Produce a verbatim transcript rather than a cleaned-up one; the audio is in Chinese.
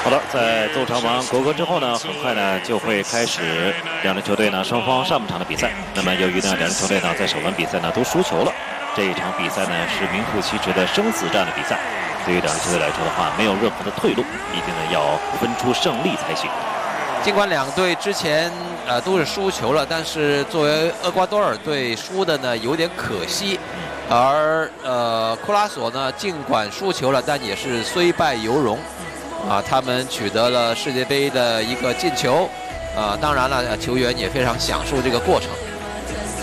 好了，在斗场完国歌之后呢，很快呢就会开始两支球队呢双方上半场的比赛。那么由于呢两支球队呢在首轮比赛呢都输球了，这一场比赛呢是名副其实的生死战的比赛。对于两支球队来说的话，没有任何的退路，一定呢要分出胜利才行。 尽管两队之前呃都是输球了，但是作为厄瓜多尔队输的呢有点可惜。而呃库拉索呢，尽管输球了，但也是虽败犹荣。啊，他们取得了世界杯的一个进球，啊，当然了，球员也非常享受这个过程。